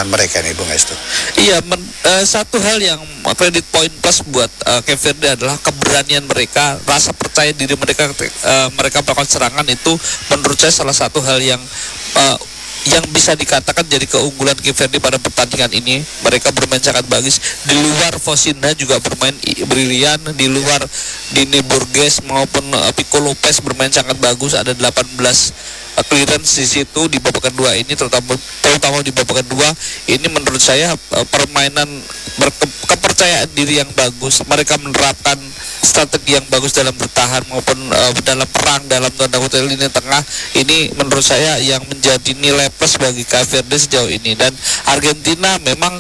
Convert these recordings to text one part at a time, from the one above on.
pertahanan mereka nih, Bung Estu. Iya, satu hal yang kredit poin plus buat Cape Verde adalah keberanian mereka, rasa percaya diri mereka mereka melakukan serangan itu menurut saya salah satu hal yang bisa dikatakan jadi keunggulan Cape Verde pada pertandingan ini. Mereka bermain sangat bagus. Di luar Fosina juga bermain brilian. Di luar Dini Burgess maupun Pico Lopez bermain sangat bagus. Ada 18 clearance di situ di babak kedua ini, terutama di babak kedua ini menurut saya permainan kepercayaan diri yang bagus. Mereka menerapkan strategi yang bagus dalam bertahan maupun dalam perang dalam tanda kutip lini tengah. Ini menurut saya yang menjadi nilai plus bagi Cape Verde sejauh ini. Dan Argentina memang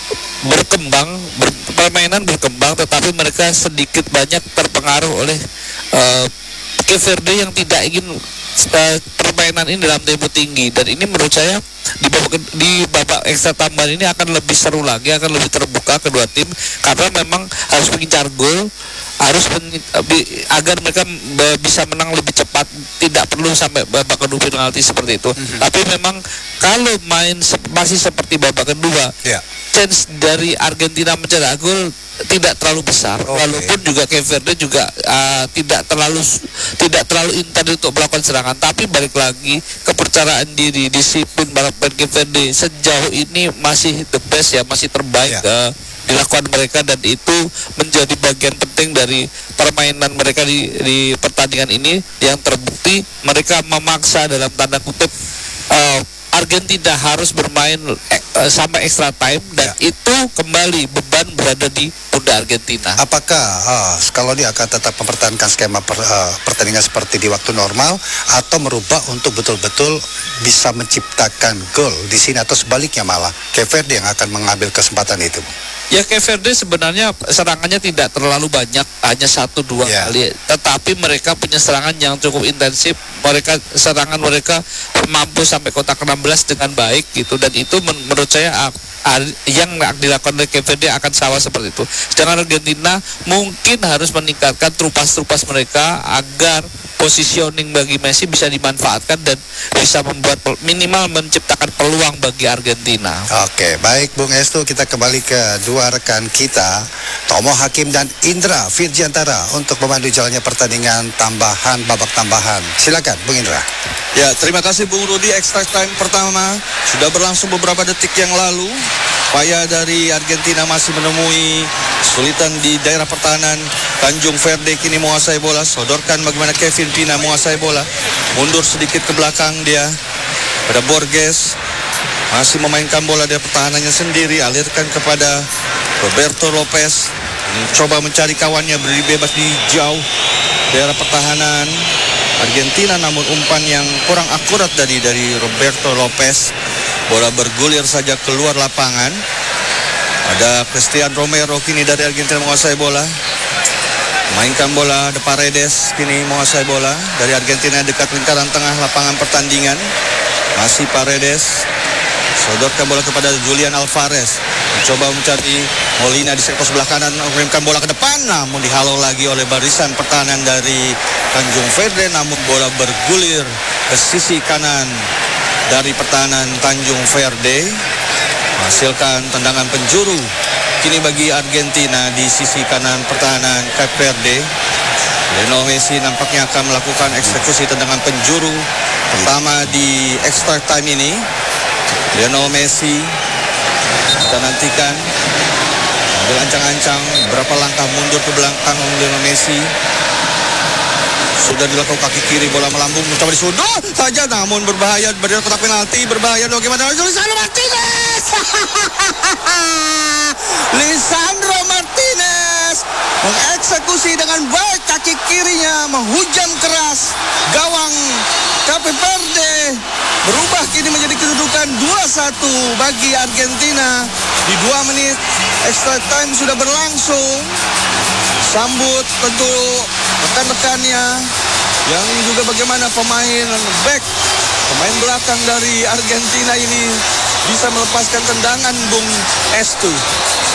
permainan berkembang, tetapi mereka sedikit banyak terpengaruh oleh Cape Verde yang tidak ingin permainan ini dalam tempo tinggi. Dan ini menurut saya di babak ekstra tambahan ini akan lebih seru lagi, akan lebih terbuka kedua tim, karena memang harus mengincar gol, agar mereka bisa menang lebih cepat, tidak perlu sampai babak kedua penalti seperti itu. Tapi memang kalau main masih seperti babak kedua, chance dari Argentina mencetak gol tidak terlalu besar, walaupun juga Cape Verde juga tidak terlalu intens untuk melakukan serangan. Tapi balik lagi, kepercayaan diri, disiplin balapan Cape Verde sejauh ini masih the best ya, masih terbaik dilakukan mereka, dan itu menjadi bagian penting dari permainan mereka di pertandingan ini, yang terbukti mereka memaksa dalam tanda kutip Argentina harus bermain sampai extra time, dan itu kembali beban berada di pundak Argentina. Apakah kalau dia akan tetap mempertahankan skema pertandingan seperti di waktu normal, atau merubah untuk betul-betul bisa menciptakan gol di sini, atau sebaliknya malah Cape Verde yang akan mengambil kesempatan itu? Ya, Cape Verde sebenarnya serangannya tidak terlalu banyak, hanya 1-2 kali, tetapi mereka punya serangan yang cukup intensif. Serangan mereka mampu sampai kotak 16 dengan baik gitu, dan itu menurut saya yang dilakukan oleh Cape Verde akan sama seperti itu. Sedangkan Argentina mungkin harus meningkatkan trupas mereka agar positioning bagi Messi bisa dimanfaatkan dan bisa membuat minimal menciptakan peluang bagi Argentina. Oke, baik Bung Estu, kita kembali ke dua rekan kita, Tomo Hakim dan Indra Virjantara, untuk memandu jalannya pertandingan babak tambahan. Silakan Bung Indra. Ya, terima kasih Bung Rudi. Extra time pertama sudah berlangsung beberapa detik yang lalu. Upaya dari Argentina masih menemui kesulitan di daerah pertahanan. Tanjung Verde kini menguasai bola, sodorkan bagaimana Kevin Pina menguasai bola, mundur sedikit ke belakang dia pada Borges, masih memainkan bola dari pertahanannya sendiri, alirkan kepada Roberto Lopez, mencoba mencari kawannya, beri bebas di jauh daerah pertahanan Argentina, namun umpan yang kurang akurat dari Roberto Lopez. Bola bergulir saja keluar lapangan. Ada Cristian Romero kini dari Argentina menguasai bola, mainkan bola. De Paredes kini menguasai bola dari Argentina dekat lingkaran tengah lapangan pertandingan. Masih Paredes, sodorkan bola kepada Julian Alvarez, mencoba mencari Molina di sektor sebelah kanan, mengirimkan bola ke depan, namun dihalau lagi oleh barisan pertahanan dari Tanjung Verde. Namun bola bergulir ke sisi kanan dari pertahanan Tanjung Verde, menghasilkan tendangan penjuru kini bagi Argentina di sisi kanan pertahanan Cape Verde. Lionel Messi nampaknya akan melakukan eksekusi tendangan penjuru pertama di extra time ini. Lionel Messi, kita nantikan, ambil ancang-ancang, berapa langkah mundur ke belakang Lionel Messi. Sudah dilakukan kaki kiri, bola melambung, mencoba disundul saja, namun berbahaya, berdiri kotak penalti, berbahaya. Bagaimana Lisandro Martinez? Lisandro Martinez mengeksekusi dengan baik kaki kirinya, menghujam keras gawang Cape Verde. Berubah kini menjadi kedudukan 2-1 bagi Argentina. Di 2 menit extra time sudah berlangsung. Sambut tentu rekan-rekannya, yang juga bagaimana pemain belakang dari Argentina ini bisa melepaskan tendangan Bung Estu.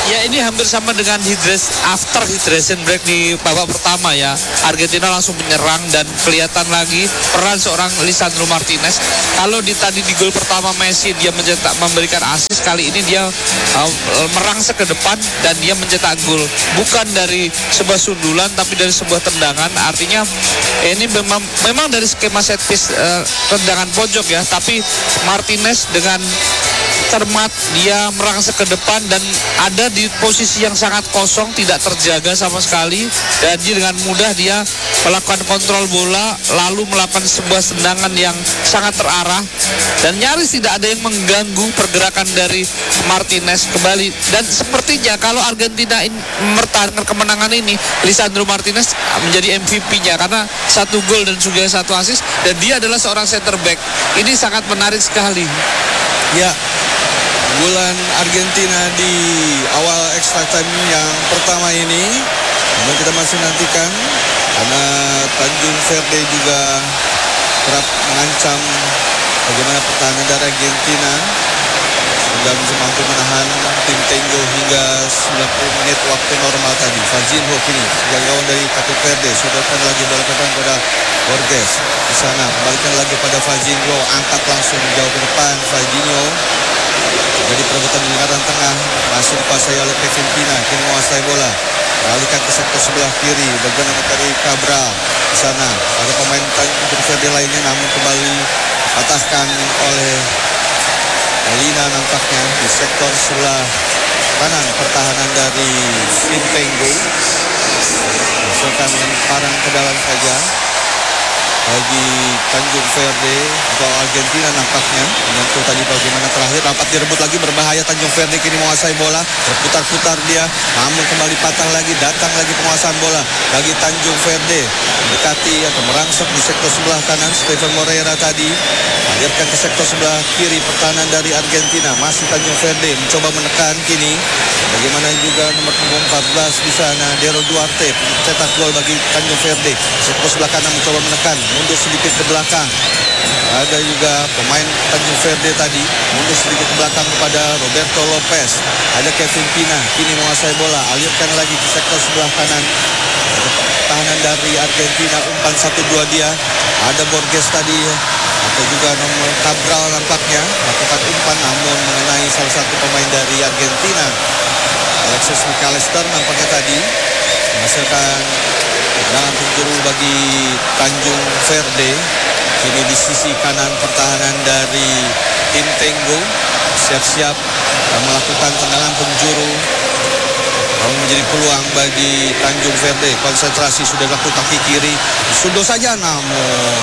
Ya, ini hampir sama dengan after hydration break di babak pertama ya. Argentina langsung menyerang dan kelihatan lagi peran seorang Lisandro Martinez. Kalau tadi di gol pertama Messi dia memberikan assist, kali ini dia merangsek ke depan dan dia mencetak gol. Bukan dari sebuah sundulan tapi dari sebuah tendangan. Artinya ini memang dari skema set piece tendangan pojok ya, tapi Martinez dengan cermat dia merangsek ke depan dan ada di posisi yang sangat kosong, tidak terjaga sama sekali, dan dia dengan mudah dia melakukan kontrol bola lalu melakukan sebuah tendangan yang sangat terarah dan nyaris tidak ada yang mengganggu pergerakan dari Martinez kembali. Dan sepertinya kalau Argentina mempertahankan kemenangan ini, Lisandro Martinez menjadi MVP-nya karena 1 gol dan juga 1 assist, dan dia adalah seorang center back. Ini sangat menarik sekali. Ya, bulan Argentina di awal extra time yang pertama ini, namun kita masih nantikan karena Tanjung Verde juga kerap mengancam bagaimana pertahanan dari Argentina, sudah bisa mampu menahan tim Tengo hingga 90 menit waktu normal tadi. Fajinho kini sebagai kawan dari Tanjung Verde, sodorkan lagi bola pada Borges di sana, kembalikan lagi pada Fajinho, angkat langsung jauh ke depan. Fajinho jadi perebutan di lingkaran tengah, masih dikuasai oleh Kevin Pina, kini menguasai bola, beralihkan ke sektor sebelah kiri, bagian dari Cabral di sana. Ada pemain Tanjung Verde lainnya, namun kembali patahkan oleh Molina nampaknya di sektor sebelah kanan pertahanan dari Sintengo. Masukkan parang ke dalam saja bagi Tanjung Verde atau Argentina nampaknya menyentuh tadi bagaimana terakhir dapat direbut lagi, berbahaya. Tanjung Verde kini menguasai bola, berputar-putar dia, namun kembali patah lagi, datang lagi penguasaan bola bagi Tanjung Verde, mendekati atau merangsek di sektor sebelah kanan. Steven Moreira tadi alirkan ke sektor sebelah kiri pertahanan dari Argentina, masih Tanjung Verde mencoba menekan kini. Bagaimana juga nomor punggung 14 di sana, Dero Duarte cetak gol bagi Tanjung Verde. Sektor sebelah kanan mencoba menekan, mundur sedikit ke belakang. Ada juga pemain Tanjung Verde tadi mundur sedikit ke belakang kepada Roberto Lopez. Ada Kevin Pina kini menguasai bola, alirkan lagi ke sektor sebelah kanan. Pertahanan dari Argentina umpan 1-2 dia. Ada Borges tadi atau juga nomor Cabral nampaknya melakukan umpan namun mengenai salah satu pemain dari Argentina, Alexis McAllister nampaknya tadi menghasilkan tendangan penjuru bagi Tanjung Verde. Kini di sisi kanan pertahanan dari tim Tengo siap-siap melakukan tendangan penjuru, lalu menjadi peluang bagi Tanjung Verde. Konsentrasi sudah dilakukan kaki kiri, sudah saja namun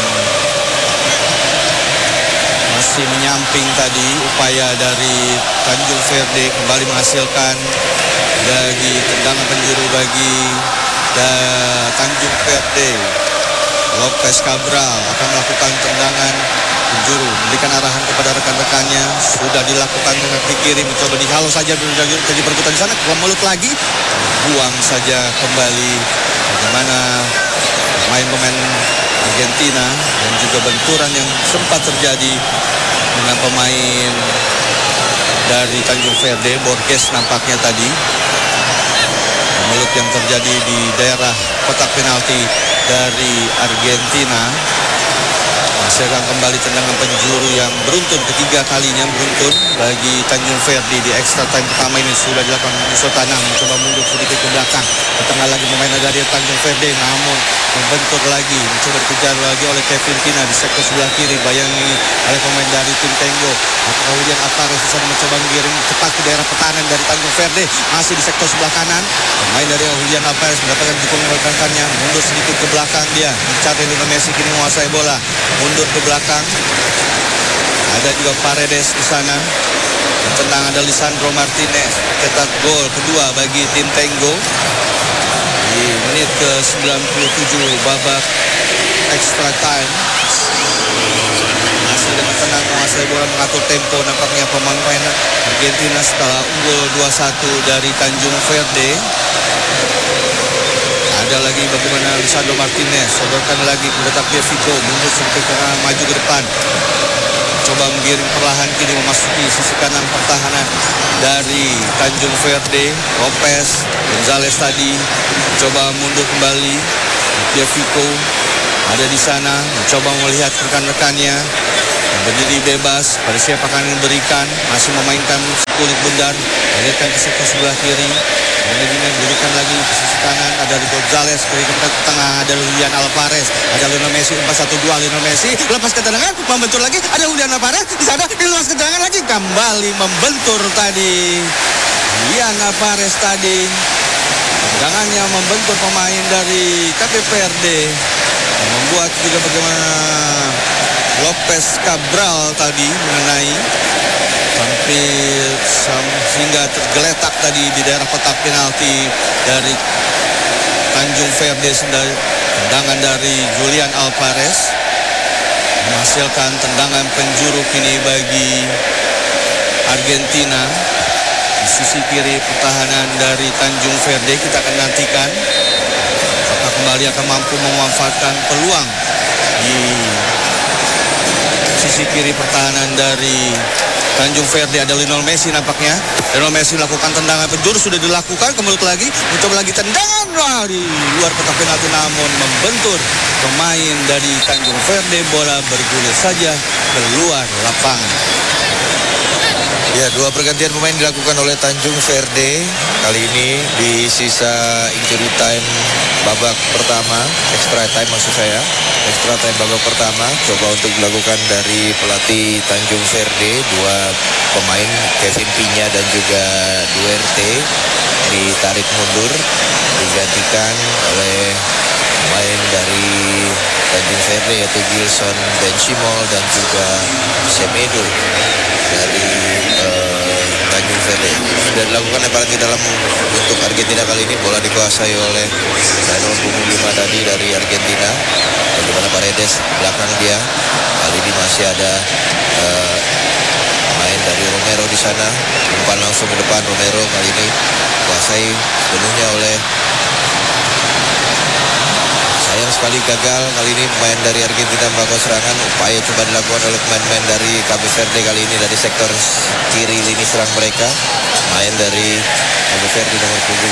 masih menyamping tadi upaya dari Tanjung Verde kembali menghasilkan lagi tendangan penjuru bagi Tanjung Verde. Lopez Cabral akan melakukan tendangan penjuru, memberikan arahan kepada rekan-rekannya, sudah dilakukan dengan kaki kiri, mencoba dihalau saja jadi perebutan di sana, kemulut lagi, buang saja kembali. Bagaimana pemain-pemain Argentina dan juga benturan yang sempat terjadi dengan pemain dari Tanjung Verde, Borges nampaknya tadi. Melut yang terjadi di daerah kotak penalti dari Argentina, menghasilkan kembali tendangan penjuru yang beruntun, ketiga kalinya beruntun bagi Tanjung Verde di extra time pertama ini. Sudah dilakukan Musuh Tanam mencoba mundur sedikit ke belakang, ketengah lagi pemain dari Tanjung Verde, namun membentur lagi, mencoba dikejar lagi oleh Kevin Pina di sektor sebelah kiri, bayangi oleh pemain dari tim Tengo. Kemudian Atares bisa mencoba menggiring cepat ke daerah pertahanan dari Tanjung Verde, masih di sektor sebelah kanan. Pemain dari Julian Alvarez mendapatkan dukungan rekan-rekannya, mundur sedikit ke belakang dia, mencari Lionel Messi kini menguasai bola, mundur ke belakang. Ada juga Paredes di sana. Tenang, ada Lisandro Martinez cetak gol kedua bagi tim Tengo di menit ke-97 babak extra time. Masih dengan tenang menguasai bola, mengatur tempo nampaknya pemain Argentina setelah unggul 2-1 dari Tanjung Verde. Ada lagi bagaimana Lisandro Martinez, sodorkan lagi mendetak dia Figo, mundur sampai ke maju ke depan, coba menggiring perlahan kini memasuki sisi kanan pertahanan. dari Tanjung Verde. Lopez, Gonzales tadi mencoba mundur kembali. Dia Vico ada di sana, mencoba melihat rekan-rekannya, berdiri bebas, pada siapa akan diberikan, masih memainkan kulit bundar, mengalirkan ke sektor sebelah kiri, kemudian diberikan lagi ke sisi kanan, ada Gonzales, berikan ke tengah, ada Julian Alvarez, ada Lionel Messi, 4-1-2, Lionel Messi, lepas ke tendangan, membentur lagi, ada Julian Alvarez, di sana, dilepas ke tendangan lagi, kembali membentur tadi, Julian Alvarez tadi, tendangannya membentur pemain dari KPVRD, membuat juga bagaimana Lopez Cabral tadi mengenai hampir sehingga tergeletak tadi di daerah kotak penalti dari Tanjung Verde. Tendangan dari Julian Alvarez menghasilkan tendangan penjuru kini bagi Argentina. Di sisi kiri pertahanan dari Tanjung Verde kita akan nantikan apakah kembali akan mampu memanfaatkan peluang di sisi kiri pertahanan dari Tanjung Verde. Ada Lionel Messi nampaknya. Lionel Messi melakukan tendangan penjuru, sudah dilakukan, kembali lagi, mencoba lagi tendangan di luar kotak penalti, namun membentur pemain dari Tanjung Verde. Bola bergulir saja keluar lapangan. Ya, dua pergantian pemain dilakukan oleh Tanjung Verde. Kali ini di sisa injury time babak pertama, extra time maksud saya. Extra time babak pertama coba untuk dilakukan dari pelatih Tanjung Verde. Dua pemain, Kevin Pinya dan juga Duerte, ditarik mundur, digantikan oleh pemain dari Tanjung Verde yaitu Gilson Benchimol dan juga Semedo dari Tanjung Verde. Sudah dilakukan lemparan ke dalam untuk Argentina kali ini. Bola dikuasai oleh nomor punggung 5 tadi dari Argentina. Bagaimana Paredes belakang dia. Kali ini masih ada main dari Romero di sana. Umpan langsung ke depan. Romero kali ini kuasai sepenuhnya oleh, sayang sekali gagal kali ini pemain dari Argentina melakukan serangan. Upaya coba dilakukan oleh pemain-pemain dari Cabo Verde kali ini dari sektor kiri lini serang mereka. Main dari Cabo Verde nomor punggung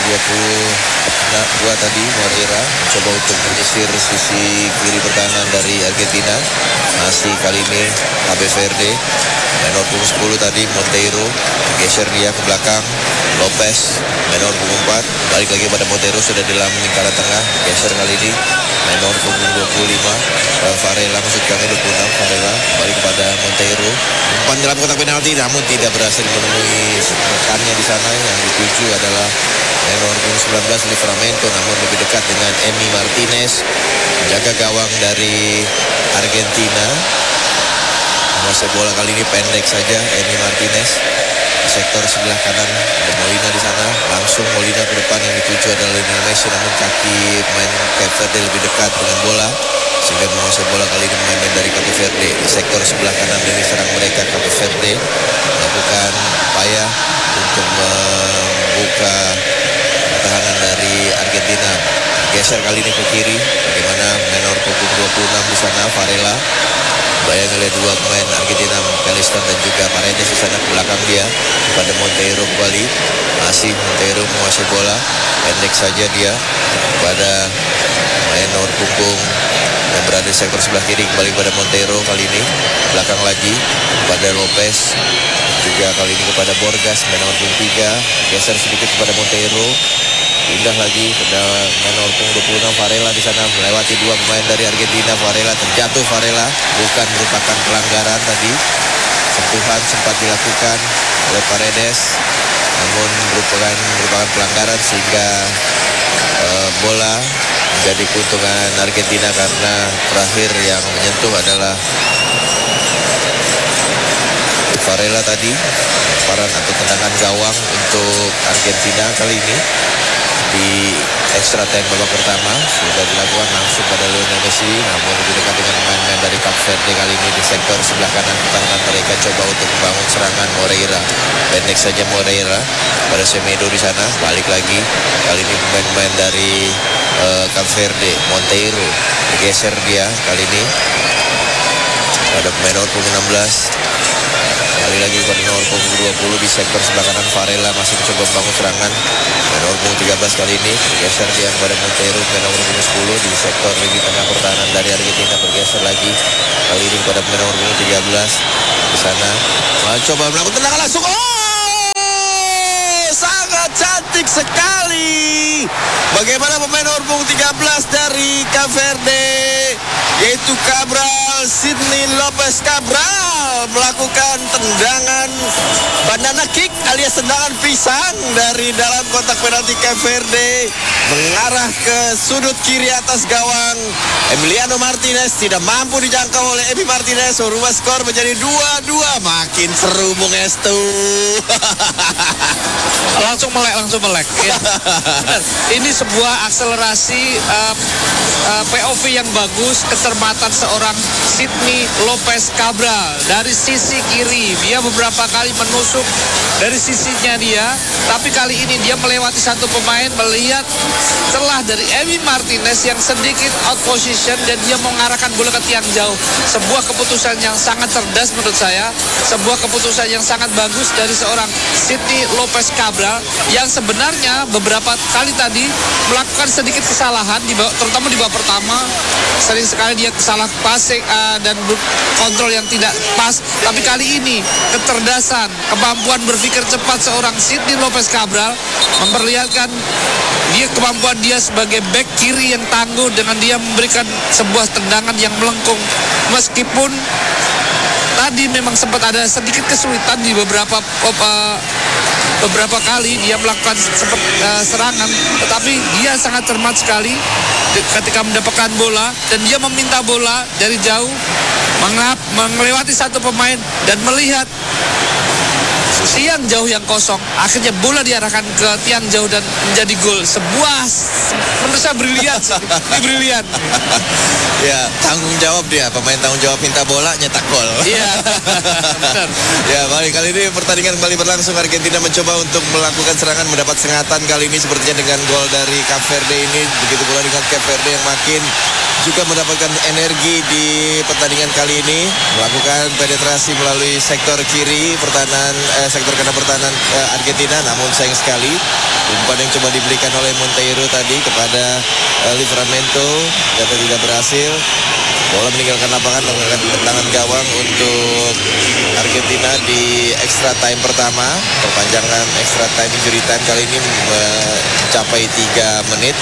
22 tadi, Moreira mencoba untuk menyisir sisi kiri pertahanan dari Argentina. Masih kali ini Cabo Verde. Menor punggung 10 tadi, Monteiro geser dia ke belakang. Lopez, menor punggung 4, balik lagi pada Monteiro, sudah di dalam lingkaran tengah, geser kali ini menor punggung 25, Varela maksud kami 26, Varela balik pada Monteiro, umpan dalam kotak penalti namun tidak berhasil menemui rekannya di sana. Yang dituju adalah menor punggung 19 Livramento, namun lebih dekat dengan Emi Martinez, menjaga gawang dari Argentina. Menguasai bola kali ini pendek saja Emi Martinez. Sektor sebelah kanan ada Molina di sana, langsung Molina ke depan, yang dituju adalah Lionel Messi, namun kaki pemain Cape Verde lebih dekat dengan bola sehingga menguasai bola kali ini pemain dari Cape Verde. Di sektor sebelah kanan ini serang mereka Cape Verde melakukan upaya untuk membuka pertahanan dari Argentina. Geser kali ini ke kiri, bagaimana menor punggung 26 di sana Varela. Bayang oleh dua pemain Argentina, Peliston dan juga Paredes di sana, ke belakang dia pada Monteiro kembali. Masih Monteiro menguasai bola, pendek saja dia pada pemain nomor punggung yang berada di sektor sebelah kiri, kembali pada Monteiro kali ini. Belakang lagi pada Lopez, juga kali ini kepada Borgas, pemain nomor punggung 3, geser sedikit kepada Monteiro. Pindah lagi ke menor punggung 26 Varela di sana, melewati dua pemain dari Argentina. Varela terjatuh, Varela bukan merupakan pelanggaran tadi. Sentuhan sempat dilakukan oleh Paredes, namun merupakan pelanggaran sehingga bola menjadi keuntungan Argentina karena terakhir yang menyentuh adalah Varela tadi. Lemparan atau tendangan gawang untuk Argentina kali ini di extra time babak pertama sudah dilakukan langsung pada Lionel Messi, namun lebih dekat dengan pemain-pemain dari Cape Verde kali ini. Di sektor sebelah kanan pertahanan mereka coba untuk membangun serangan. Moreira, pendek saja Moreira pada Semedo di sana, balik lagi kali ini pemain-pemain dari Cape Verde. Monteiro geser dia kali ini pada pemain nomor 16 Kali lagi kepada nomor punggung 20 di sektor sebelah kanan. Varela masih mencoba membangun serangan. Nomor punggung 13 kali ini bergeser dia kepada Montero. Nomor punggung 10 di sektor lini tengah pertahanan dari Argentina bergeser lagi. Kali ini kepada nomor punggung 13 di sana. Coba melakukan tendangan langsung. Sangat cantik sekali. Bagaimana pemain nomor punggung 13 dari Cape Verde, yaitu Cabral, Sidney Lopez Cabral, melakukan tendangan banana kick alias tendangan pisang dari dalam kotak penalti Cape Verde mengarah ke sudut kiri atas gawang. Emiliano Martinez tidak mampu dijangkau oleh Emi Martinez. Merubah skor menjadi 2-2. Makin seru Bung Estu. langsung melek ya. Benar. Ini sebuah akselerasi POV yang bagus, kecermatan seorang Sidney Lopez Cabral dari sisi kiri. Dia beberapa kali menusuk dari sisinya dia, tapi kali ini dia melewati satu pemain, melihat celah dari Emi Martinez yang sedikit out position dan dia mengarahkan bola ke tiang jauh. Sebuah keputusan yang sangat cerdas menurut saya, sebuah keputusan yang sangat bagus dari seorang Sidney Lopez Cabral yang sebenarnya beberapa kali tadi melakukan sedikit kesalahan terutama di babak pertama. Sering sekali dia salah passing dan kontrol yang tidak pas, tapi kali ini kecerdasan, kemampuan berpikir cepat seorang Sidney Lopez Cabral memperlihatkan kemampuan dia sebagai back kiri yang tangguh dengan dia memberikan sebuah tendangan yang melengkung. Meskipun tadi memang sempat ada sedikit kesulitan di beberapa kali dia melakukan serangan, tetapi dia sangat cermat sekali ketika mendapatkan bola dan dia meminta bola dari jauh, melewati satu pemain dan melihat tiang jauh yang kosong. Akhirnya bola diarahkan ke tiang jauh dan menjadi gol. Sebuah menurut saya brilian. Brilian. Ya, tanggung jawab dia, pemain tanggung jawab, minta bola nyetak gol. Iya. Benar. Ya, kali ini pertandingan kembali berlangsung. Argentina mencoba untuk melakukan serangan, mendapat sengatan kali ini sepertinya dengan gol dari Cape Verde ini. Begitu pula dengan Cape Verde yang makin juga mendapatkan energi di pertandingan kali ini, melakukan penetrasi melalui sektor kiri sektor kanan pertahanan Argentina. Namun sayang sekali umpan yang coba diberikan oleh Montero tadi kepada Livramento ternyata tidak berhasil. Bola meninggalkan lapangan, menggunakan tendangan gawang untuk Argentina di extra time pertama. Perpanjangan extra time injury time kali ini mencapai 3 menit.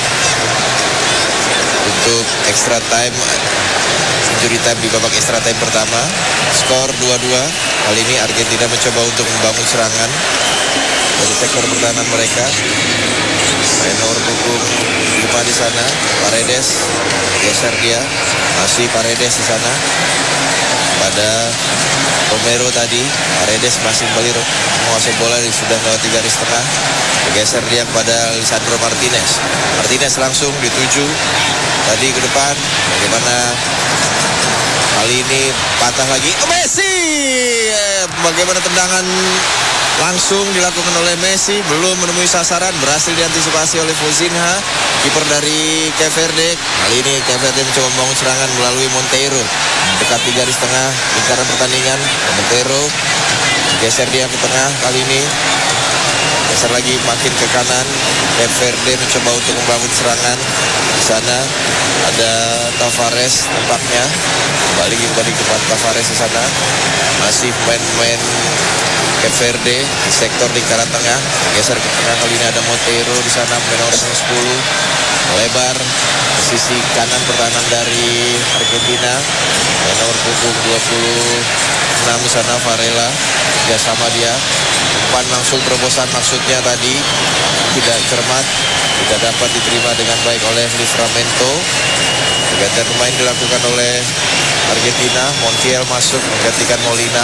Untuk extra time injury time di babak extra time pertama, skor 2-2. Kali ini Argentina mencoba untuk membangun serangan dari sektor pertahanan mereka. Main nomor punggung 5 di sana, Paredes geser dia, masih Paredes di sana pada Romero tadi. Paredes masih kembali menguasai bola, sudah lewat 3 garis tengah, bergeser dia kepada Lisandro Martinez. Martinez langsung dituju tadi ke depan. Bagaimana kali ini patah lagi Messi. Bagaimana tendangan langsung dilakukan oleh Messi, belum menemui sasaran, berhasil diantisipasi oleh Fozinha, kiper dari Cape Verde. Kali ini Cape Verde mencoba membangun serangan melalui Montero, mendekati garis tengah lingkaran pertandingan. Montero geser dia ke tengah, kali ini geser lagi makin ke kanan. Cape Verde mencoba untuk membangun serangan. Di sana ada Tavares tampaknya, kembali ke Tavares di sana. Masih pemain-pemain Cape Verde di sektor lingkaran tengah, geser ke tengah. Kali ini ada Montero di sana, pemain nomor 10, melebar ke sisi kanan pertahanan dari Argentina. Pemain nomor punggung 26 di sana, Varela, kerjasama dia. Umpan langsung terobosan maksudnya tadi tidak cermat, tidak dapat diterima dengan baik oleh Livramento. Pergantian pemain dilakukan oleh Argentina. Montiel masuk menggantikan Molina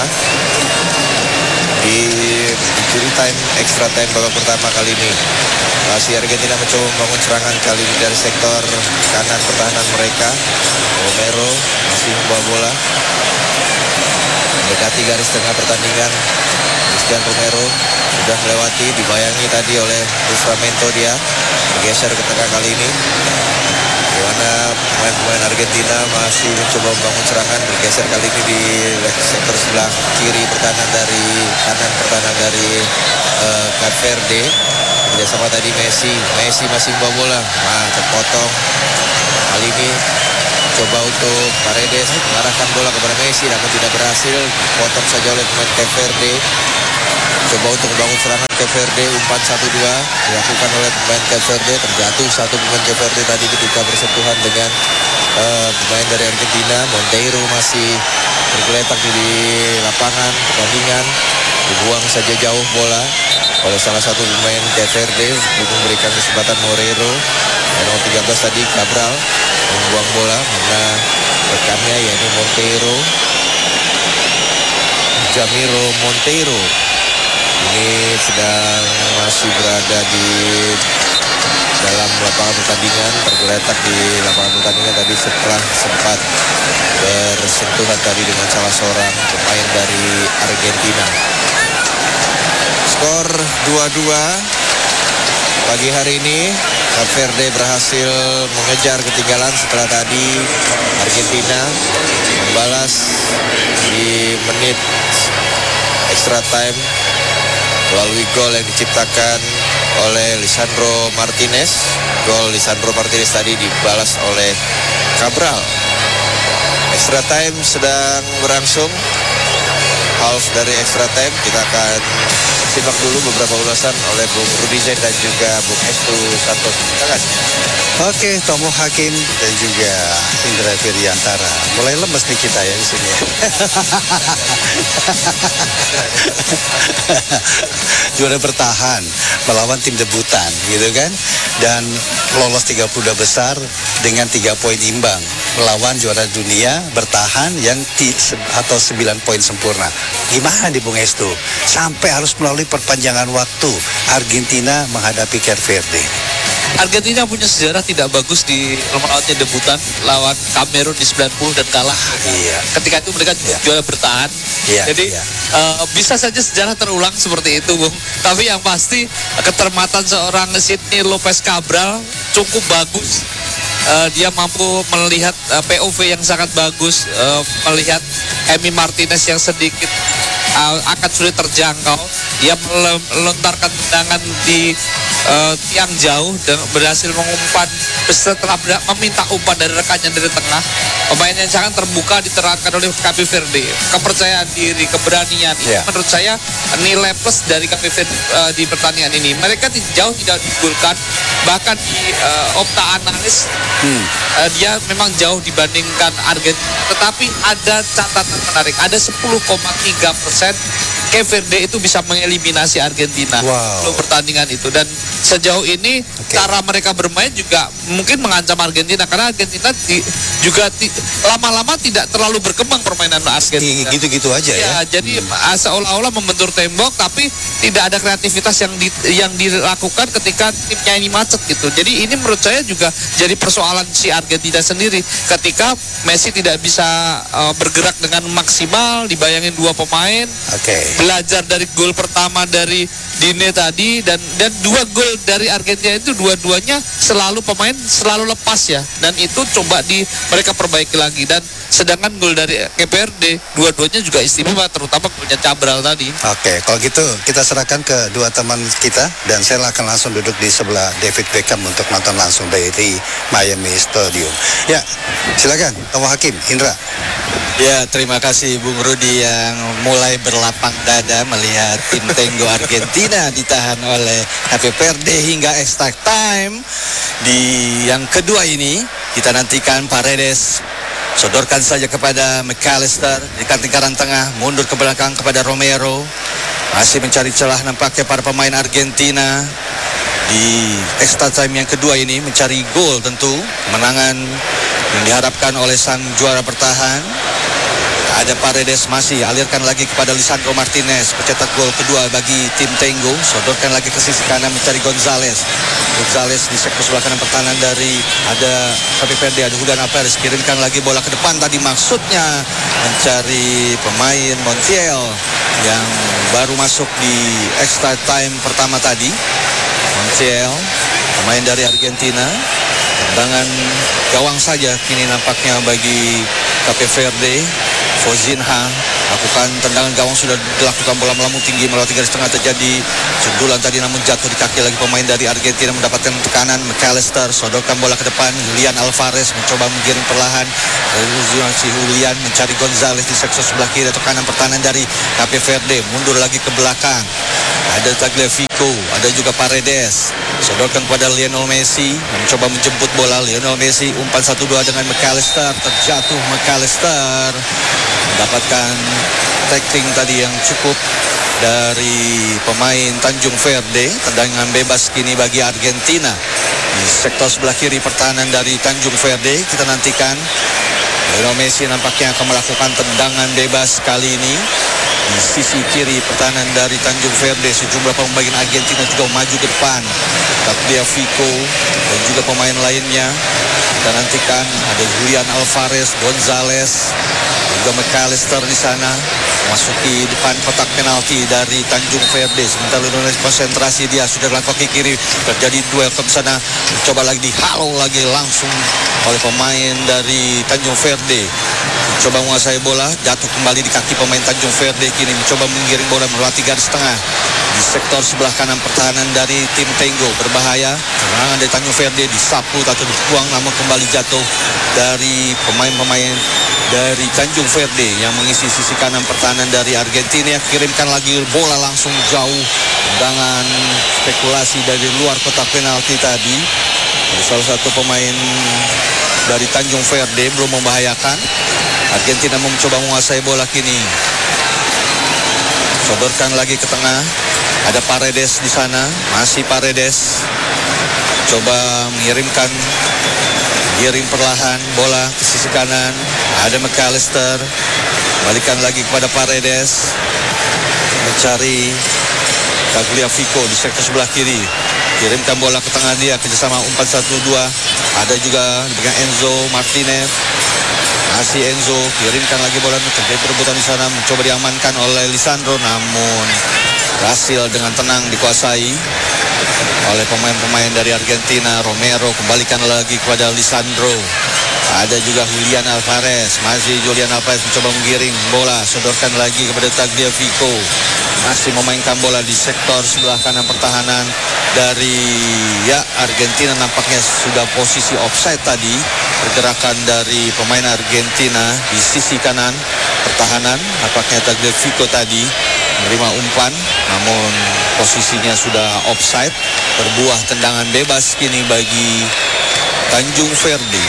di injury time extra time babak pertama kali ini. Masih Argentina mencoba membangun serangan kali ini dari sektor kanan pertahanan mereka. Romero masih membawa bola mendekati garis tengah pertandingan. Cristian Romero sudah melewati, dibayangi tadi oleh Livramento, dia bergeser ke tengah kali ini. di mana pemain-pemain Argentina masih mencoba membangun serangan, bergeser kali ini di sektor sebelah kiri pertahanan dari Cape Verde. Kerjasama tadi Messi masih membawa bola, terpotong. Kali ini coba untuk Paredes mengarahkan bola kepada Messi, namun tidak berhasil, potong saja oleh pemain Cape Verde. Coba untuk membangun serangan Cape Verde, umpan 1-2 dilakukan oleh pemain Cape Verde, terjatuh satu pemain Cape Verde tadi ketika bersentuhan dengan pemain dari Argentina. Monteiro masih bergeletak di lapangan pertandingan, dibuang saja jauh bola oleh salah satu pemain Cape Verde untuk memberikan kesempatan Moreiro. Nomor 13 tadi Cabral membuang bola karena rekannya yaitu Jamiro Monteiro ini sedang masih berada di dalam lapangan pertandingan, tergeletak di lapangan pertandingan tadi setelah sempat bersentuhan tadi dengan salah seorang pemain dari Argentina. Skor 2-2 pagi hari ini. Cape Verde berhasil mengejar ketinggalan setelah tadi Argentina membalas di menit extra time melalui gol yang diciptakan oleh Lisandro Martinez. Gol Lisandro Martinez tadi dibalas oleh Cabral. Extra time sedang berlangsung. Half dari extra time kita akan simak dulu beberapa ulasan oleh Bung Rudi Zain dan juga Bung Estu Santos. Silakan. Oke, Tomo Hakim dan juga Indra Firiantara. Mulai lemes nih kita ya di sini. Juara bertahan melawan tim debutan gitu kan, dan lolos 32 besar dengan 3 poin imbang melawan juara dunia bertahan yang 9 poin sempurna. Gimana di Bung Estu sampai harus melalui perpanjangan waktu Argentina menghadapi Cape Verde? Argentina punya sejarah tidak bagus di melawannya debutan lawan Kamerun di 90 dan kalah. Iya. Ketika itu mereka juara bertahan. Iya, Jadi iya. Bisa saja sejarah terulang seperti itu, Bung. Tapi yang pasti ketermatan seorang Sidney Lopez Cabral cukup bagus. Dia mampu melihat POV yang sangat bagus, melihat Emi Martinez yang sedikit akan sulit terjangkau. Dia melontarkan tendangan di tiang jauh dan berhasil mengumpan setelah meminta umpan dari rekannya dari tengah. Pemain yang sangat terbuka diterapkan oleh Cape Verde. Kepercayaan diri, keberanian, ini menurut saya nilai plus dari Cape Verde di pertandingan ini. Mereka jauh tidak digolkan, bahkan di Opta Analis dia memang jauh dibandingkan Argentina. Tetapi ada catatan menarik, ada 10,3% Cape Verde itu bisa mengelimininasi Argentina sebelum pertandingan itu, dan sejauh ini cara mereka bermain juga mungkin mengancam Argentina karena Argentina lama-lama tidak terlalu berkembang permainan Argentina. Gitu-gitu aja ya. Jadi seolah-olah membentur tembok tapi tidak ada kreativitas yang dilakukan ketika timnya ini macet gitu. Jadi ini menurut saya juga jadi persoalan si Argentina sendiri ketika Messi tidak bisa bergerak dengan maksimal, dibayangin dua pemain. Belajar dari gol pertama dari Dine tadi dan dua gol dari Argentina itu dua-duanya selalu pemain selalu lepas ya, dan itu coba mereka perbaiki lagi. Dan sedangkan gol dari Cape Verde dua-duanya juga istimewa, terutama golnya Cabral tadi. Oke, kalau gitu kita serahkan ke dua teman kita dan saya akan langsung duduk di sebelah David Beckham untuk nonton langsung dari Miami Stadium. Ya, silakan Tomo Hakim, Indra. Ya, terima kasih Bung Rudi yang mulai berlapang dada melihat tim Tenggo Argentina ditahan oleh Cape Verde hingga extra time. Di yang kedua ini kita nantikan Paredes sodorkan saja kepada McAllister di lingkaran tengah, mundur ke belakang kepada Romero, masih mencari celah nampaknya para pemain Argentina di extra time yang kedua ini, mencari gol tentu, kemenangan yang diharapkan oleh sang juara bertahan. Ada Paredes masih alirkan lagi kepada Lisandro Martinez, pencetak gol kedua bagi tim Tenggo, sodorkan lagi ke sisi kanan mencari Gonzalez di sektor sebelah kanan pertahanan dari ada Cape Verde, ada Julian Alvarez, kirimkan lagi bola ke depan tadi, maksudnya mencari pemain Montiel yang baru masuk di extra time pertama tadi. Montiel, pemain dari Argentina, Tendangan gawang saja kini nampaknya bagi KP Verde. Fozinha lakukan tendangan gawang, sudah dilakukan bola melambung tinggi melewati garis tengah, terjadi sundulan tadi namun jatuh di kaki lagi pemain dari Argentina, mendapatkan tekanan. McAllister sodorkan bola ke depan, Julian Alvarez mencoba menggiring perlahan. Si Julian mencari Gonzalez di sektor sebelah kiri atau kanan pertahanan dari KP Verde, mundur lagi ke belakang. Ada Tagliafico, ada juga Paredes, sodorkan kepada Lionel Messi, mencoba menjemput bola. Lionel Messi umpan 1-2 dengan McAllister, terjatuh McAllister, mendapatkan tackling tadi yang cukup dari pemain Tanjung Verde. Tendangan bebas kini bagi Argentina di sektor sebelah kiri pertahanan dari Tanjung Verde. Kita nantikan Lionel Messi nampaknya akan melakukan tendangan bebas kali ini di sisi kiri pertahanan dari Tanjung Verde. Sejumlah pemain Argentina juga maju ke depan, Tagliafico dan juga pemain lainnya. Kita nantikan ada Julian Alvarez, Gonzalez, juga McAllister di sana masuki depan kotak penalti dari Tanjung Verde. Sementara Lionel konsentrasi, dia sudah dalam kaki kiri, terjadi duel ke sana, coba lagi dihalau lagi langsung oleh pemain dari Tanjung Verde. Coba menguasai bola, jatuh kembali di kaki pemain Tanjung Verde. Kini mencoba menggiring bola melewati garis tengah di sektor sebelah kanan pertahanan dari tim Tenggo. Berbahaya, serangan dari Tanjung Verde disapu atau dibuang namun kembali jatuh dari pemain-pemain dari Tanjung Verde yang mengisi sisi kanan pertahanan dari Argentina. Kirimkan lagi bola langsung jauh, tendangan spekulasi dari luar kotak penalti tadi. Salah satu pemain dari Tanjung Verde belum membahayakan. Argentina mencoba menguasai bola kini. Sodorkan lagi ke tengah. Ada Paredes di sana, masih Paredes. Coba mengirimkan, giring perlahan bola ke sisi kanan. Ada McAllister, balikan lagi kepada Paredes, mencari Tagliafico di sektor sebelah kiri. Kirimkan bola ke tengah dia, kerjasama umpan 1-2. Ada juga dengan Enzo Martinez. Masih Enzo, kirimkan lagi bola, terjadi perebutan di sana, mencoba diamankan oleh Lisandro, namun berhasil dengan tenang dikuasai oleh pemain-pemain dari Argentina. Romero kembalikan lagi kepada Lisandro. Ada juga Julian Alvarez, masih Julian Alvarez mencoba menggiring bola, sodorkan lagi kepada Tagliafico. Masih memainkan bola di sektor sebelah kanan pertahanan dari Argentina. Nampaknya sudah posisi offside tadi. Pergerakan dari pemain Argentina di sisi kanan pertahanan. Nampaknya Tagliafico tadi menerima umpan, namun posisinya sudah offside. Berbuah tendangan bebas kini bagi Tanjung Verde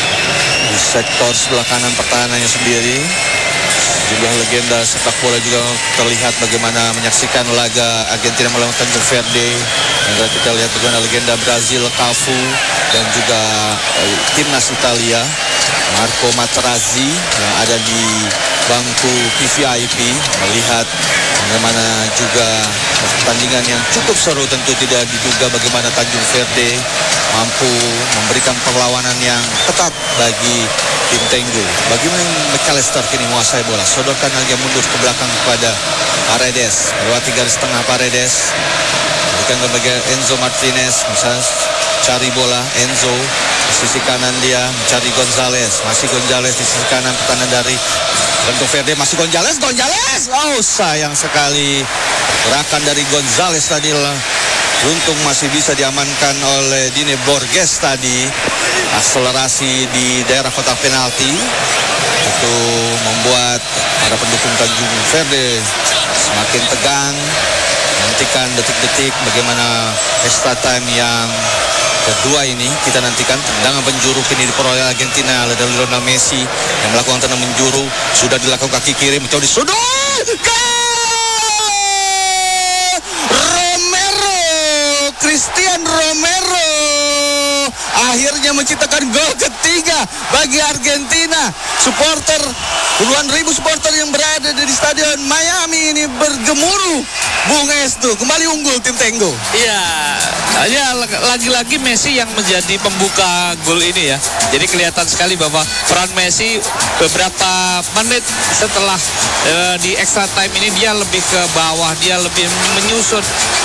di sektor sebelah kanan pertahanannya sendiri. Sejumlah legenda sepak bola juga terlihat bagaimana menyaksikan laga Argentina melawan Tanjung Verde. Dan kita lihat bagaimana legenda Brazil Cafu dan juga timnas Italia Marco Materazzi yang ada di bangku PVIP, melihat bagaimana juga pertandingan yang cukup seru. Tentu tidak diduga bagaimana Tanjung Verde mampu memberikan perlawanan yang ketat bagi tim Tenggo. Bagaimana McAllister kini menguasai bola, sodorkan lagi mundur ke belakang kepada Paredes, melewati garis tengah Paredes, berikan ke Enzo Martinez, bisa cari bola Enzo di sisi kanan, dia mencari Gonzalez, masih Gonzalez di sisi kanan pertahanan dari Tanjung Verde, masih Gonzalez. Oh, sayang sekali gerakan dari Gonzalez tadi, beruntung masih bisa diamankan oleh Dine Borges tadi. Akselerasi di daerah kotak penalti itu membuat para pendukung Tanjung Verde semakin tegang. Nantikan detik-detik bagaimana extra time yang kedua ini. Kita nantikan tendangan penjuru kini diperoleh Argentina oleh Lionel Messi yang melakukan tendangan penjuru, sudah dilakukan kaki kiri, mencoba disudut. Christian Romero akhirnya menciptakan gol ketiga bagi Argentina. Supporter, puluhan ribu supporter yang berada di stadion Miami ini bergemuruh. Bung Estu, kembali unggul tim Tenggo. Iya, hanya lagi-lagi Messi yang menjadi pembuka gol ini ya. Jadi kelihatan sekali bahwa peran Messi beberapa menit setelah di extra time ini dia lebih ke bawah, dia lebih menyusun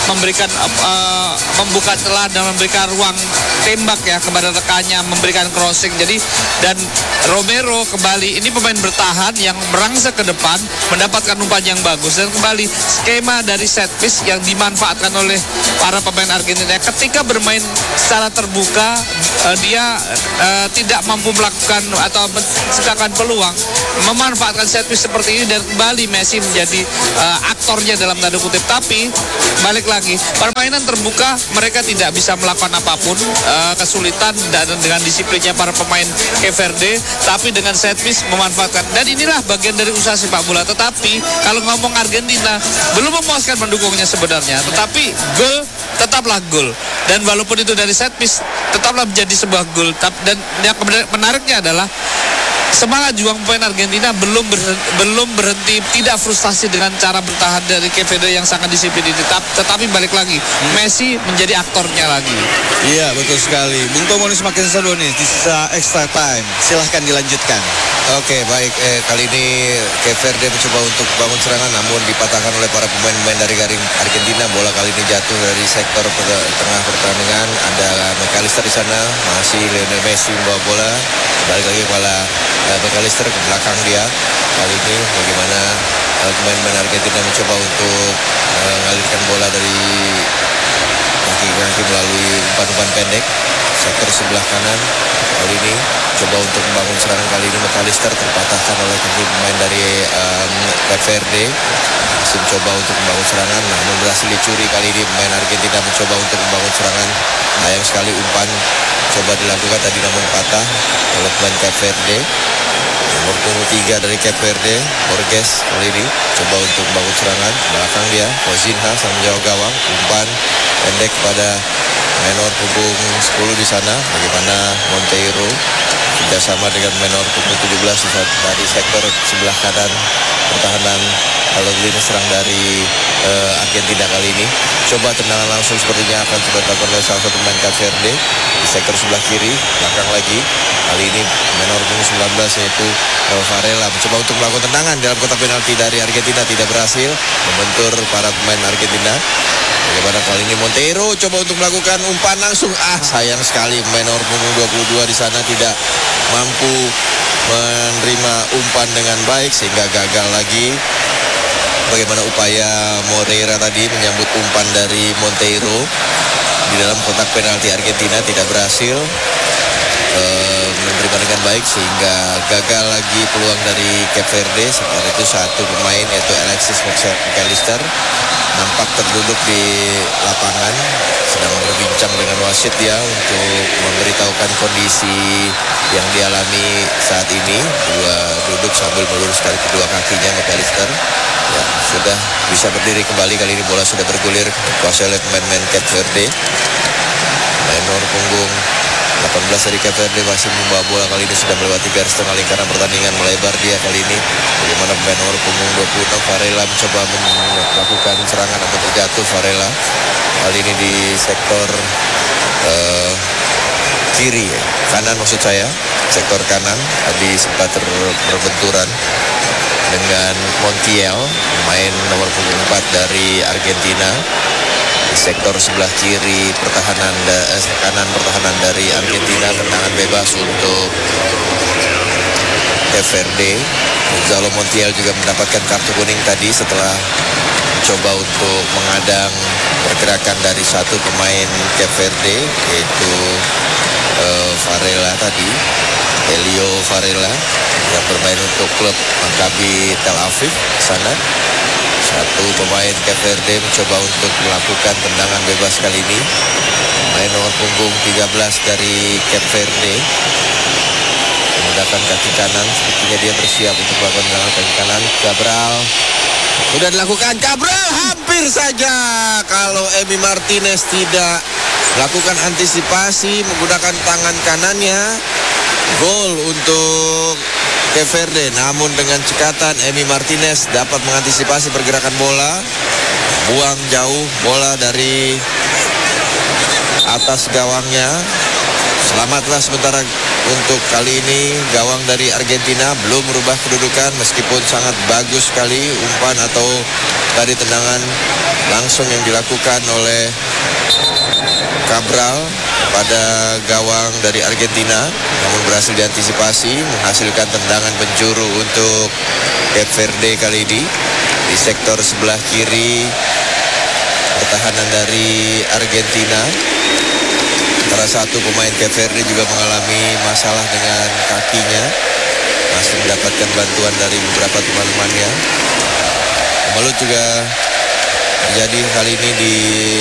memberikan membuka celah dan memberikan ruang tembak ya kepada rekannya, memberikan crossing. Jadi dan Romero kembali ini pemain bertahan yang merangsek ke depan, mendapatkan umpan yang bagus, dan kembali skema dari set piece yang dimanfaatkan oleh para pemain Argentina. Ketika bermain secara terbuka, dia tidak mampu melakukan atau menciptakan peluang, memanfaatkan set piece seperti ini, dan kembali Messi menjadi aktornya dalam tanda kutip. Tapi balik lagi, permainan terbuka mereka tidak bisa melakukan apapun, kesulitan dan dengan disiplinnya para pemain Cape Verde, tapi dengan set piece memanfaatkan. Dan inilah bagian dari usaha sepak bola. Tetapi kalau ngomong Argentina belum memuaskan pendukungnya sebenarnya, tetapi gol tetaplah gol, dan walaupun itu dari set piece tetaplah menjadi sebuah gol. Dan yang menariknya adalah semangat juang pemain Argentina belum berhenti, tidak frustasi dengan cara bertahan dari Cape Verde yang sangat disiplin ini. Tetapi balik lagi, Messi menjadi aktornya lagi. Iya, betul sekali. Bung Tomo ini semakin seru nih di sisa extra time. Silahkan dilanjutkan. Oke, baik. Kali ini Cape Verde mencoba untuk bangun serangan, namun dipatahkan oleh para pemain-pemain dari garing Argentina. Bola kali ini jatuh dari sektor tengah pertandingan. Ada McAllister di sana, masih Lionel Messi membawa bola. Balik lagi kepada McAllister ke belakang dia. Kali ini bagaimana pemain-pemain Argentina mencoba untuk mengalirkan bola dari kaki-kaki melalui umpan-umpan pendek sektor sebelah kanan. Kali ini coba untuk membangun serangan, kali ini McAllister terpatahkan oleh pemain dari Cape Verde. Masih mencoba untuk membangun serangan, namun berhasil dicuri. Kali ini pemain Argentina mencoba untuk membangun serangan. Sayang sekali umpan coba dilakukan tadi namun patah oleh pemain Cape Verde. Nomor punggung 3 dari Cape Verde, Borges kali ini coba untuk membangun serangan. Belakang dia, Kozinha sama jauh gawang. Umpan pendek pada menor punggung 10 di sana. Bagaimana Monteiro kerjasama dengan menor punggung 17 dari sektor sebelah kanan pertahanan kalau lini serang dari Argentina kali ini. Coba tendangan langsung sepertinya akan coba dilakukan oleh salah satu pemain Cape Verde di sektor sebelah kiri. Belakang lagi, kali ini menor punggung 19 yaitu Varela mencoba untuk melakukan tendangan dalam kotak penalti dari Argentina, tidak berhasil membentur para pemain Argentina. Bagaimana kali ini Monteiro coba untuk melakukan umpan langsung. Sayang sekali menor punggung 22 di sana tidak mampu menerima umpan dengan baik sehingga gagal lagi. Bagaimana upaya Moreira tadi menyambut umpan dari Monteiro di dalam kotak penalti Argentina, tidak berhasil menerima dengan baik sehingga gagal lagi peluang dari Cape Verde. Sementara itu satu pemain yaitu Alexis McAllister nampak terduduk di lapangan sedang berbincang dengan wasit dia untuk memberitahukan kondisi yang dialami saat ini. Duduk sambil meluruskan kedua kakinya McAllister. Ya, sudah bisa berdiri kembali. Kali ini bola sudah bergulir kuasai oleh pemain-pemain Cape Verde. Menor punggung 18 dari Cape Verde masih membawa bola, kali ini sudah melewati garis tengah lingkaran pertandingan, melebar dia kali ini. Bagaimana pemain nomor punggung 26 Varela mencoba melakukan serangan namun terjatuh Varela. Kali ini di sektor kiri, kanan maksud saya, sektor kanan tadi sempat berbenturan dengan Montiel, pemain nomor punggung 4 dari Argentina. Di sektor sebelah kiri pertahanan kanan pertahanan dari Argentina, tendangan bebas untuk Cape Verde. Gonzalo Montiel juga mendapatkan kartu kuning tadi setelah mencoba untuk mengadang pergerakan dari satu pemain Cape Verde yaitu Varela tadi, Elio Varela yang bermain untuk klub Maccabi Tel Aviv sana. Satu pemain Cape Verde mencoba untuk melakukan tendangan bebas kali ini. Pemain nomor punggung 13 dari Cape Verde menggunakan kaki kanan, sepertinya dia bersiap untuk melakukan tendangan kaki kanan. Cabral sudah dilakukan, Cabral hampir saja kalau Emi Martinez tidak melakukan antisipasi menggunakan tangan kanannya. Gol untuk Cape Verde, namun dengan cekatan Emi Martinez dapat mengantisipasi pergerakan bola, buang jauh bola dari atas gawangnya. Selamatlah sementara untuk kali ini gawang dari Argentina belum merubah kedudukan meskipun sangat bagus sekali umpan atau tadi tendangan langsung yang dilakukan oleh Cabral pada gawang dari Argentina, namun berhasil diantisipasi, menghasilkan tendangan penjuru untuk Cape Verde kali ini. Di sektor sebelah kiri pertahanan dari Argentina, salah satu pemain Cape Verde juga mengalami masalah dengan kakinya, masih mendapatkan bantuan dari beberapa teman-temannya. Melut juga terjadi kali ini di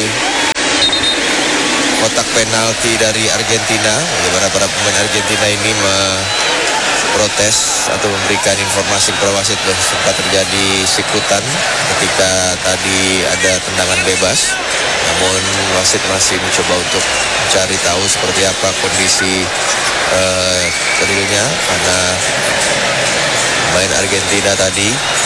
kotak penalti dari Argentina. Bagaimana para pemain Argentina ini protes atau memberikan informasi kepada wasit bahwa sempat terjadi sikutan ketika tadi ada tendangan bebas, namun wasit masih mencoba untuk mencari tahu seperti apa kondisi realnya, karena pemain Argentina tadi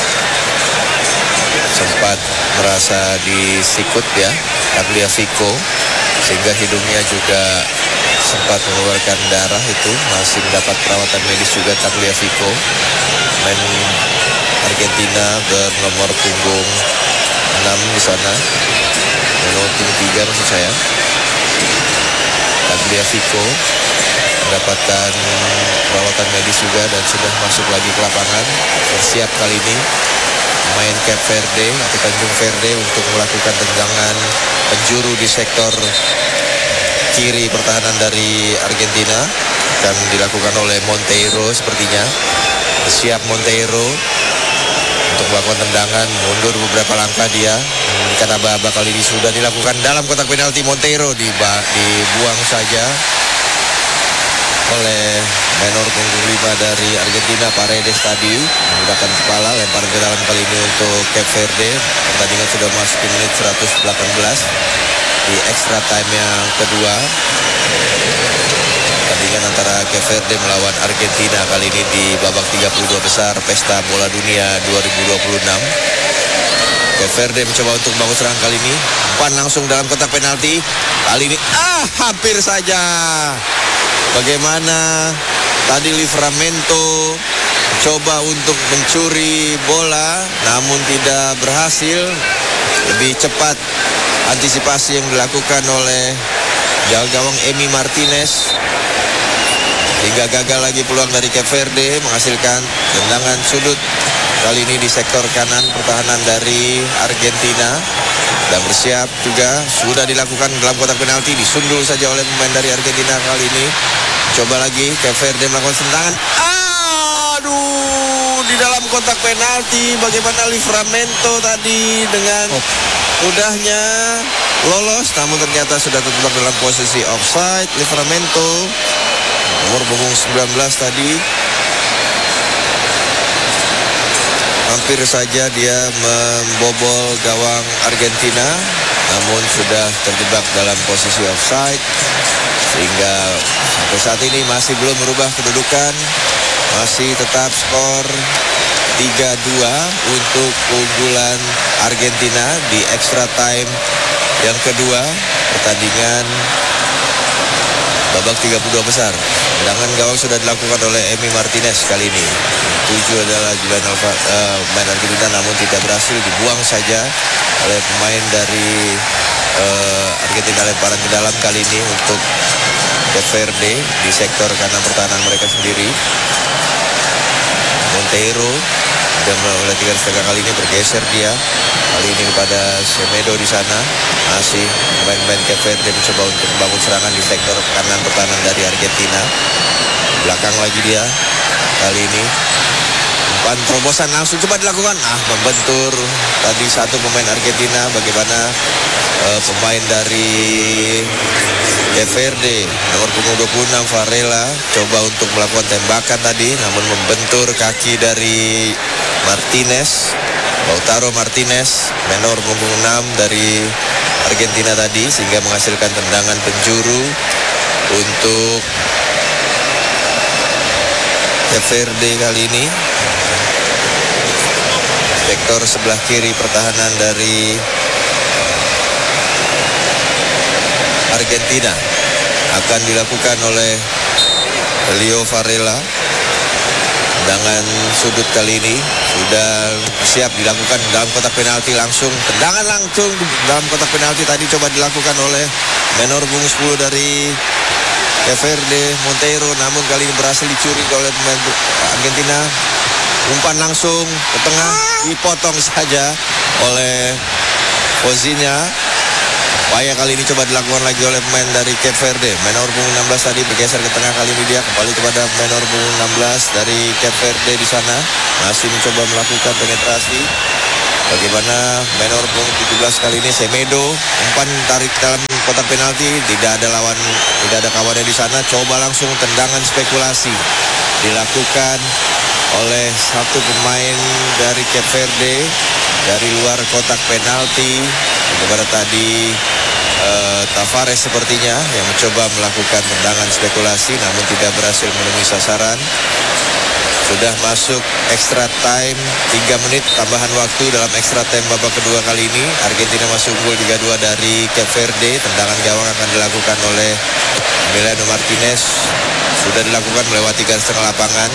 sempat merasa disikut ya, Tagliafico, sehingga hidungnya juga sempat mengeluarkan darah. Itu masih mendapat perawatan medis juga Tagliafico, main Argentina bernomor punggung 6 di sana, nomor punggung 3 maksud saya. Tagliafico mendapatkan perawatan medis juga dan sudah masuk lagi ke lapangan, bersiap kali ini pemain Cape Verde atau Tanjung Verde untuk melakukan tendangan penjuru di sektor kiri pertahanan dari Argentina. Akan dilakukan oleh Monteiro sepertinya. Siap Monteiro untuk melakukan tendangan, mundur beberapa langkah dia. Karena aba-aba kali ini sudah dilakukan dalam kotak penalti. Monteiro dibuang saja oleh menor punggung 5 dari Argentina, Paredes tadi menggunakan kepala, lempar ke dalam kali ini untuk Cape Verde. Pertandingan sudah masuk di menit 118 di extra time yang kedua. Pertandingan antara Cape Verde melawan Argentina kali ini di babak 32 besar Pesta Bola Dunia 2026. Cape Verde mencoba untuk membangun serangan kali ini, umpan langsung dalam kotak penalti. Kali ini hampir saja. Bagaimana tadi Livramento coba untuk mencuri bola namun tidak berhasil. Lebih cepat antisipasi yang dilakukan oleh jaga gawang Emi Martinez, hingga gagal lagi peluang dari Cape Verde menghasilkan tendangan sudut kali ini di sektor kanan pertahanan dari Argentina. Dan bersiap juga sudah dilakukan dalam kotak penalti, disundul saja oleh pemain dari Argentina kali ini. Coba lagi Cape Verde melakukan tendangan. Aduh, di dalam kotak penalti. Bagaimana Livramento tadi dengan mudahnya lolos, namun ternyata sudah terjebak dalam posisi offside. Livramento nomor punggung 19 tadi hampir saja dia membobol gawang Argentina, namun sudah terjebak dalam posisi offside, sehingga sampai saat ini masih belum merubah kedudukan. Masih tetap skor 3-2 untuk keunggulan Argentina di extra time yang kedua pertandingan babak 32 besar. Tendangan gawang sudah dilakukan oleh Emi Martinez kali ini. 7 adalah Julian pemain Argentina, namun tidak berhasil, dibuang saja oleh pemain dari Argentina. Lemparan ke dalam kali ini untuk Cape Verde di sektor kanan pertahanan mereka sendiri. Monteiro dan oleh 3,5 kali ini bergeser dia kali ini kepada Semedo di sana. Masih pemain-pemain Cape Verde mencoba untuk membangun serangan di sektor kanan pertahanan dari Argentina. Belakang lagi dia kali ini. Umpan terobosan langsung coba dilakukan, membentur tadi satu pemain Argentina. Bagaimana pemain dari Cape Verde nomor punggung 26 Varela coba untuk melakukan tembakan tadi, namun membentur kaki dari Martinez, Lautaro Martinez, menor punggung 6 dari Argentina tadi, sehingga menghasilkan tendangan penjuru untuk Cape Verde kali ini. Sektor sebelah kiri pertahanan dari Argentina akan dilakukan oleh Leo Varela. Tendangan sudut kali ini sudah siap dilakukan dalam kotak penalti langsung. Tendangan langsung dalam kotak penalti tadi coba dilakukan oleh menor punggung 10 dari Verde Monteiro, namun kali ini berhasil dicuri oleh pemain Argentina. Umpan langsung ke tengah, dipotong saja oleh Fozinha. Upaya kali ini coba dilakukan lagi oleh pemain dari Cape Verde. Menor punggung 16 tadi bergeser ke tengah, kali ini dia kembali kepada menor punggung 16 dari Cape Verde di sana. Masih mencoba melakukan penetrasi. Bagaimana menor punggung 17 kali ini Semedo, umpan tarik dalam kotak penalti, tidak ada kawannya di sana. Coba langsung tendangan spekulasi dilakukan oleh satu pemain dari Cape Verde dari luar kotak penalti. Bagaimana tadi Tavares sepertinya yang mencoba melakukan tendangan spekulasi namun tidak berhasil menemui sasaran. Sudah masuk extra time, 3 menit tambahan waktu dalam extra time babak kedua kali ini. Argentina masih unggul 3-2 dari Cape Verde. Tendangan gawang akan dilakukan oleh Emiliano Martinez. Sudah dilakukan melewati garis tengah lapangan.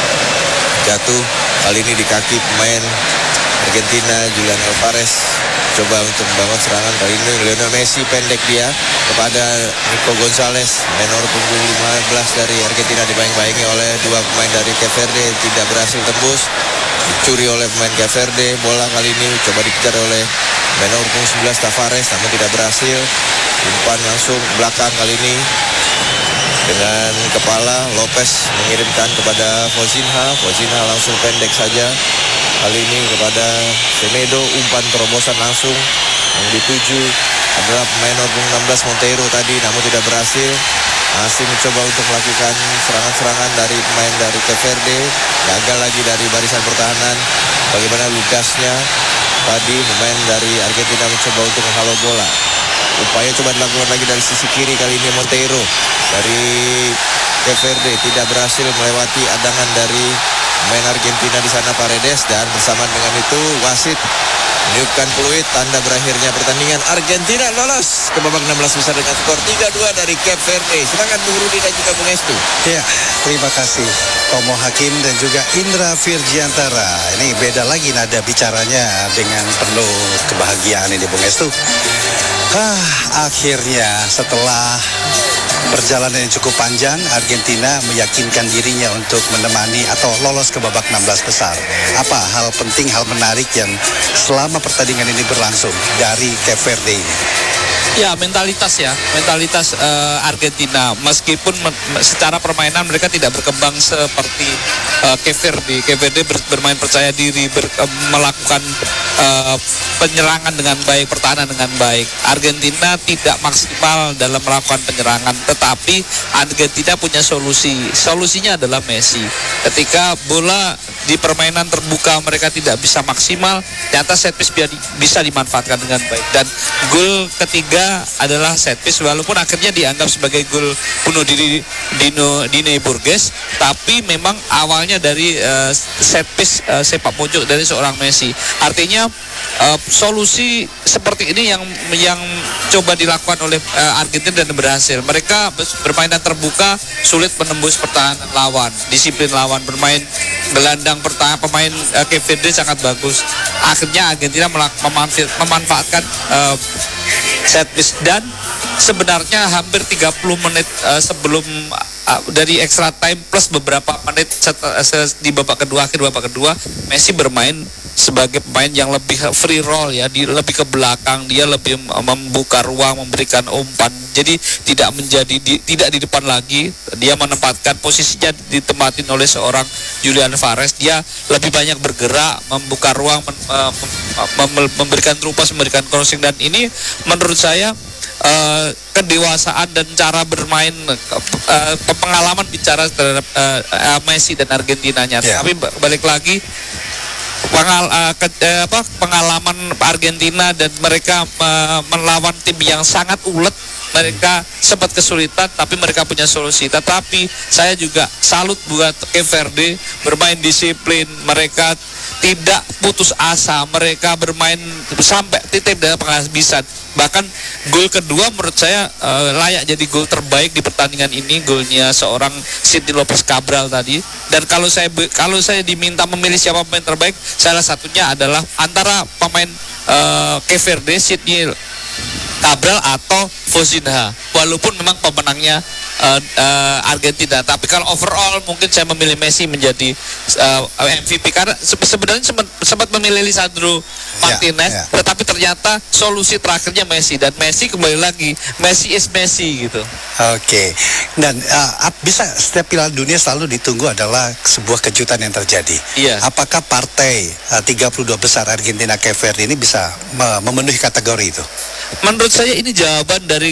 Jatuh kali ini di kaki pemain Argentina Julian Alvarez. Coba untuk membangun serangan kali ini Lionel Messi, pendek dia kepada Nico Gonzalez, menor punggung 15 dari Argentina, dibayang-bayangi oleh dua pemain dari Cape Verde, tidak berhasil tembus, dicuri oleh pemain Cape Verde. Bola kali ini coba dikejar oleh menor punggung 11 Tavares namun tidak berhasil. Umpan langsung belakang kali ini dengan kepala. Lopez mengirimkan kepada Fozinha. Fozinha langsung pendek saja kali ini kepada Semedo. Umpan terobosan langsung yang dituju adalah pemain nomor 16 Monteiro tadi namun tidak berhasil. Masih mencoba untuk melakukan serangan-serangan dari pemain dari Cape Verde. Gagal lagi dari barisan pertahanan. Bagaimana lugasnya tadi pemain dari Argentina mencoba untuk menghalau bola. Upaya coba dilakukan lagi dari sisi kiri, kali ini Monteiro dari Cape Verde tidak berhasil melewati adangan dari pemain Argentina di sana Paredes, dan bersamaan dengan itu wasit meniupkan peluit tanda berakhirnya pertandingan. Argentina lolos ke babak 16 besar dengan skor 3-2 dari Cape Verde. Semangat Bung Rudi dan juga Bung Estu. Ya, terima kasih Tomo Hakim dan juga Indra Virgiantara. Ini beda lagi nada bicaranya dengan penuh kebahagiaan ini Bung Estu. Akhirnya setelah perjalanan yang cukup panjang, Argentina meyakinkan dirinya untuk menemani atau lolos ke babak 16 besar. Apa hal penting, hal menarik yang selama pertandingan ini berlangsung dari Cape Verde ini? Ya, mentalitas Argentina, meskipun secara permainan mereka tidak berkembang seperti Cape Verde. Cape Verde bermain percaya diri, melakukan penyerangan dengan baik, pertahanan dengan baik. Argentina tidak maksimal dalam melakukan penyerangan, tetapi Argentina punya solusinya adalah Messi. Ketika bola di permainan terbuka mereka tidak bisa maksimal, ternyata set piece bisa dimanfaatkan dengan baik, dan gol ketiga adalah set piece, walaupun akhirnya dianggap sebagai gol bunuh diri Dine Burgess, tapi memang awalnya dari set piece sepak pojok dari seorang Messi. Artinya solusi seperti ini yang coba dilakukan oleh Argentina dan berhasil. Mereka bermainan terbuka, sulit menembus pertahanan lawan, disiplin lawan, bermain gelandang pertahanan pemain Cape Verde sangat bagus. Akhirnya Argentina memanfaatkan set piece, dan sebenarnya hampir 30 menit sebelum dari extra time plus beberapa menit di akhir babak kedua, Messi bermain sebagai pemain yang lebih free roll ya, dia lebih ke belakang, dia lebih membuka ruang, memberikan umpan. Jadi tidak di depan lagi, dia menempatkan posisinya ditempatin oleh seorang Julian Alvarez. Dia lebih banyak bergerak, membuka ruang, memberikan trupas, memberikan crossing, dan ini menurut saya kedewasaan dan cara bermain, pengalaman bicara terhadap Messi dan Argentinanya. Yeah. Tapi balik lagi, pengalaman Argentina dan mereka melawan tim yang sangat ulet, mereka sempat kesulitan tapi mereka punya solusi. Tetapi saya juga salut buat Cape Verde, bermain disiplin, mereka tidak putus asa, mereka bermain sampai titik dan penghabisan. Bahkan gol kedua menurut saya layak jadi gol terbaik di pertandingan ini, golnya seorang Sydney Lopez Cabral tadi. Dan kalau saya diminta memilih siapa pemain terbaik, salah satunya adalah antara pemain Cape Verde, Sydney Cabral atau Fosinha. Walaupun memang pemenangnya Argentina, tapi kalau overall mungkin saya memilih Messi menjadi MVP karena sebenarnya sempat memilih Lisandro Martinez, tetapi ternyata solusi terakhirnya Messi, dan Messi kembali lagi Messi is Messi gitu. Oke. Dan bisa setiap Piala Dunia selalu ditunggu adalah sebuah kejutan yang terjadi. Iya. Apakah partai 32 besar Argentina Cape Verde ini bisa memenuhi kategori itu? Menurut saya ini jawaban dari